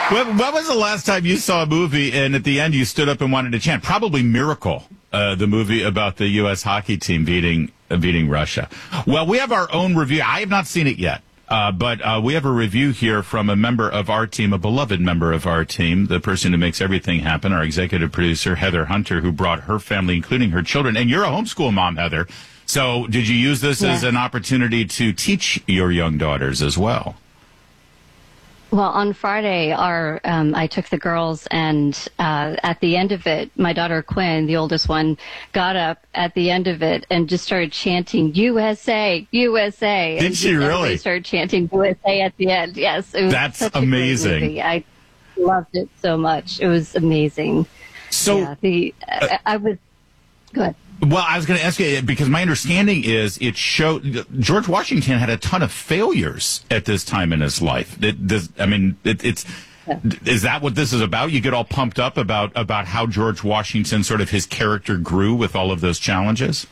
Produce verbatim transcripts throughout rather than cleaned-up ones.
When, when was the last time you saw a movie and at the end you stood up and wanted to chant? Probably Miracle, uh, the movie about the U S hockey team beating uh, beating Russia. Well, we have our own review. I have not seen it yet, uh, but uh, we have a review here from a member of our team, a beloved member of our team, the person who makes everything happen, our executive producer, Heather Hunter, who brought her family, including her children. And you're a homeschool mom, Heather. So did you use this yeah. as an opportunity to teach your young daughters as well? Well, on Friday, our um, I took the girls, and uh, at the end of it, my daughter Quinn, the oldest one, got up at the end of it and just started chanting U S A, U S A. Did and she really? Started chanting U S A at the end. Yes, it was that's such amazing. A great movie. I loved it so much. It was amazing. So yeah, the uh, I, I was good. Well, I was going to ask you, because my understanding is it showed George Washington had a ton of failures at this time in his life. It, this, I mean, it, it's yeah. is that what this is about? You get all pumped up about, about how George Washington, sort of his character grew with all of those challenges?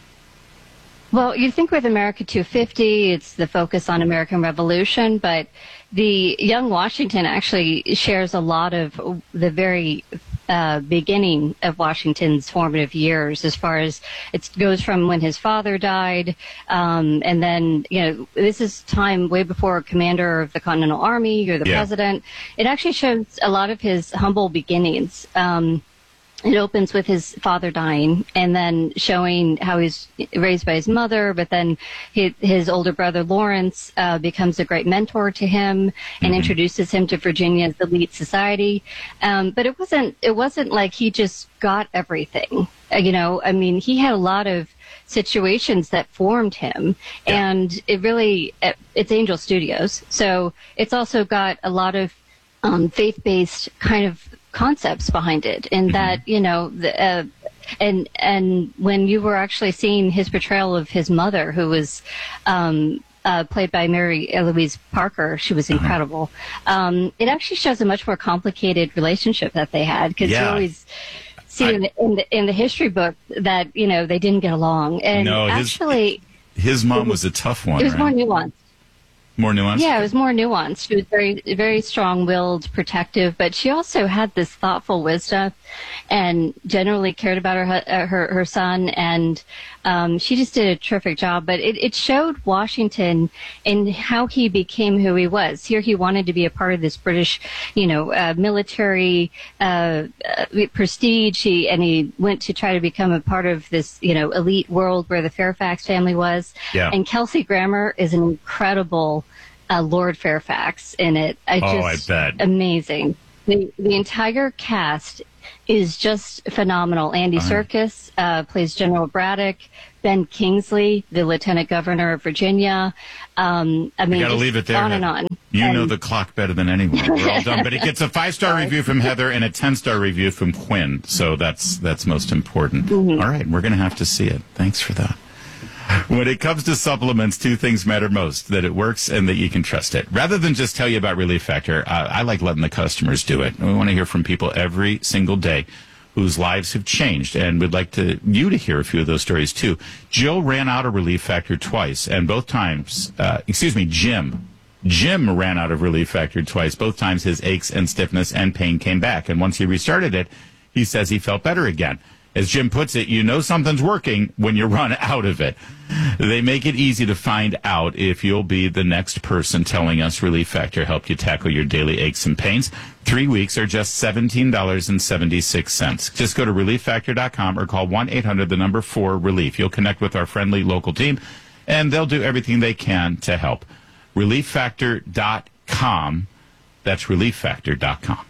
Well, you think with America two fifty, it's the focus on American Revolution, but the young Washington actually shares a lot of the very uh, beginning of Washington's formative years, as far as it goes from when his father died, um, and then, you know, this is time way before commander of the Continental Army or the yeah. president. It actually shows a lot of his humble beginnings. Um, It opens with his father dying, and then showing how he's raised by his mother, but then his, his older brother Lawrence uh, becomes a great mentor to him and mm-hmm. introduces him to Virginia's elite society. Um, but it wasn't it wasn't like he just got everything. Uh, you know, I mean, he had a lot of situations that formed him, yeah. and it really it, it's Angel Studios, so it's also got a lot of um, faith-based kind of concepts behind it, in mm-hmm. that, you know, the, uh, and and when you were actually seeing his portrayal of his mother, who was um, uh, played by Mary Louise Parker, she was incredible. Uh-huh. Um, it actually shows a much more complicated relationship that they had, because yeah. you always see I, in, the, in the in the history book that, you know, they didn't get along, and no, actually his, his mom was, was a tough one. It was right? more nuanced. More nuanced? Yeah, it was more nuanced. She was very, very strong-willed, protective, but she also had this thoughtful wisdom, and generally cared about her uh, her, her son, and um, she just did a terrific job. But it, it showed Washington and how he became who he was. Here, he wanted to be a part of this British, you know, uh, military uh, uh, prestige. He and he went to try to become a part of this, you know, elite world where the Fairfax family was. Yeah. And Kelsey Grammer is an incredible Uh, Lord Fairfax in it. I oh, just, I bet. Amazing. The the entire cast is just phenomenal. Andy uh-huh. Serkis uh, plays General Braddock. Ben Kingsley, the Lieutenant Governor of Virginia. Um, I mean, you got to leave it there. On and on. You and, know the clock better than anyone. We're all done. But it gets a five-star review from Heather and a ten-star review from Quinn. So that's that's most important. Mm-hmm. All right, we're going to have to see it. Thanks for that. When it comes to supplements, two things matter most: that it works and that you can trust it. Rather than just tell you about Relief Factor, uh, I like letting the customers do it. We want to hear from people every single day whose lives have changed, and we'd like to you to hear a few of those stories too. Jill ran out of Relief Factor twice, and both times, uh, excuse me, Jim. Jim ran out of Relief Factor twice. Both times his aches and stiffness and pain came back, and once he restarted it, he says he felt better again. As Jim puts it, you know something's working when you run out of it. They make it easy to find out if you'll be the next person telling us Relief Factor helped you tackle your daily aches and pains. Three weeks are just seventeen dollars and seventy-six cents. Just go to relief factor dot com or call one eight hundred the number four relief. You'll connect with our friendly local team, and they'll do everything they can to help. relief factor dot com. That's relief factor dot com.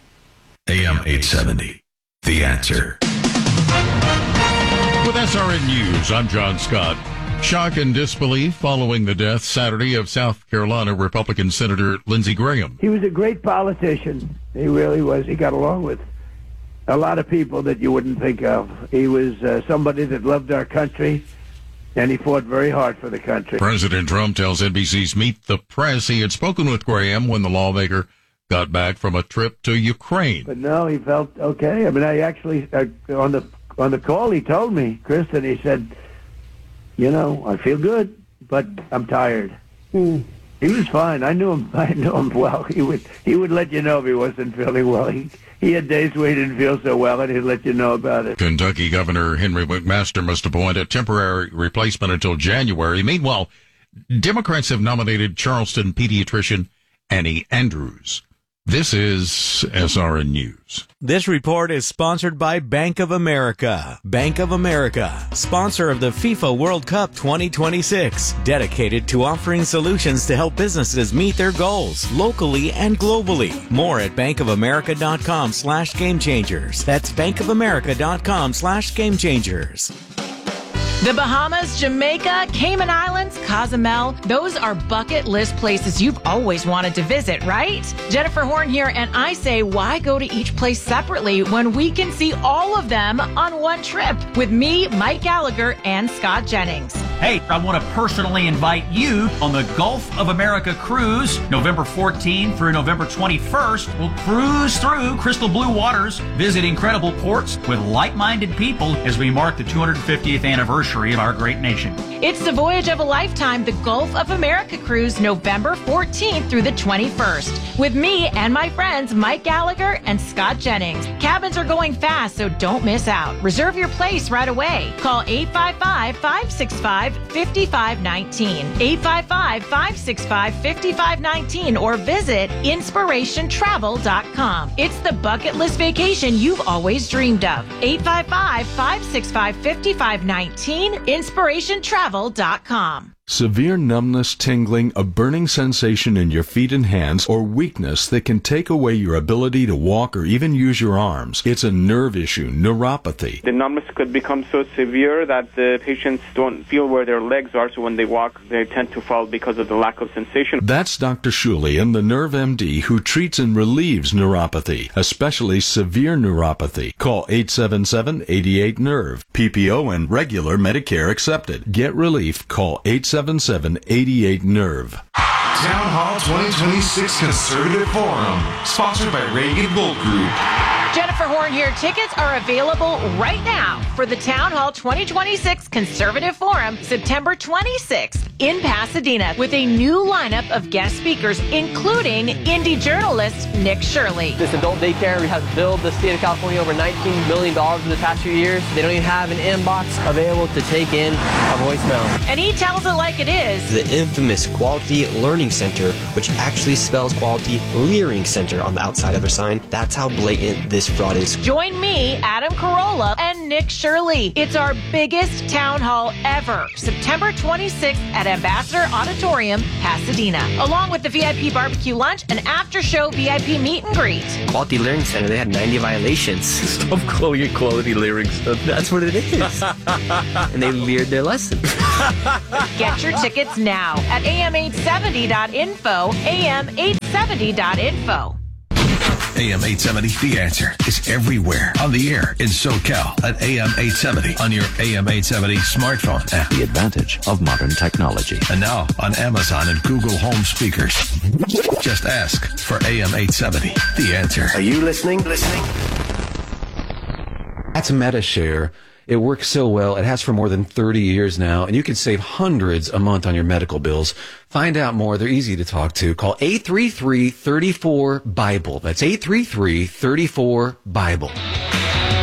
A M eight seventy. The Answer. With S R N News, I'm John Scott. Shock and disbelief following the death Saturday of South Carolina Republican Senator Lindsey Graham. He was a great politician. He really was. He got along with a lot of people that you wouldn't think of. He was uh, somebody that loved our country, and he fought very hard for the country. President Trump tells N B C's Meet the Press he had spoken with Graham when the lawmaker got back from a trip to Ukraine. But no, he felt okay. I mean, I actually, uh, on the on the call, he told me, Kristen, he said, you know, I feel good, but I'm tired. Mm. He was fine. I knew him. I knew him well. He would he would let you know if he wasn't feeling well. He he had days where he didn't feel so well, and he'd let you know about it. Kentucky Governor Henry McMaster must appoint a temporary replacement until January. Meanwhile, Democrats have nominated Charleston pediatrician Annie Andrews. This is S R N News. This report is sponsored by Bank of America. Bank of America, sponsor of the FIFA World Cup twenty twenty-six, dedicated to offering solutions to help businesses meet their goals locally and globally. More at bankofamerica.com slash game changers. That's bankofamerica.com slash game changers. The Bahamas, Jamaica, Cayman Islands, Cozumel, those are bucket list places you've always wanted to visit, right? Jennifer Horn here, and I say, why go to each place separately when we can see all of them on one trip with me, Mike Gallagher, and Scott Jennings? Hey, I want to personally invite you on the Gulf of America cruise, November fourteenth through November twenty-first. We'll cruise through crystal blue waters, visit incredible ports with like-minded people as we mark the two hundred fiftieth anniversary of our great nation. It's the voyage of a lifetime, the Gulf of America cruise, November fourteenth through the twenty-first, with me and my friends Mike Gallagher and Scott Jennings. Cabins are going fast, so don't miss out. Reserve your place right away. Call eight five five, five six five, five five one nine, eight five five, five six five, five five one nine, or visit inspiration travel dot com. It's the bucket list vacation you've always dreamed of. eight five five, five six five, five five one nine, inspiration travel dot com. Severe numbness, tingling, a burning sensation in your feet and hands, or weakness that can take away your ability to walk or even use your arms. It's a nerve issue, neuropathy. The numbness could become so severe that the patients don't feel where their legs are, so when they walk, they tend to fall because of the lack of sensation. That's Doctor Shulian, the Nerve M D, who treats and relieves neuropathy, especially severe neuropathy. Call eight seven seven, eight eight, nerve. P P O and regular Medicare accepted. Get relief. Call eight seven seven, eight eight, nerve. Town Hall twenty twenty-six Conservative Forum, sponsored by Reagan Gold Group. Jennifer Horn here. Tickets are available right now for the Town Hall twenty twenty-six Conservative Forum, September twenty-sixth in Pasadena, with a new lineup of guest speakers, including indie journalist Nick Shirley. This adult daycare has billed the state of California over nineteen million dollars in the past few years. They don't even have an inbox available to take in a voicemail. And he tells it like it is. The infamous Quality Learning Center, which actually spells Quality Leering Center on the outside of their sign. That's how blatant this fraud is. Join me, Adam Carolla, and Nick Shirley. It's our biggest town hall ever, September twenty-sixth at Ambassador Auditorium, Pasadena, along with the V I P barbecue lunch and after-show V I P meet and greet. Quality Learning Center, they had ninety violations. Stop calling it Quality Leering Center. That's what it is. And they leered their lesson. Get your tickets now at A M eight seventy dot info, A M eight seventy dot info. A M eight seventy, The Answer, is everywhere on the air in SoCal at A M eight seventy on your A M eight seventy smartphone app. The advantage of modern technology. And now on Amazon and Google Home speakers. Just ask for A M eight seventy, The Answer. Are you listening? Listening? That's MediShare. It works so well. It has for more than thirty years now, and you can save hundreds a month on your medical bills. Find out more. They're easy to talk to. Call eight three three, three four, BIBLE. That's eight three three, three four, BIBLE.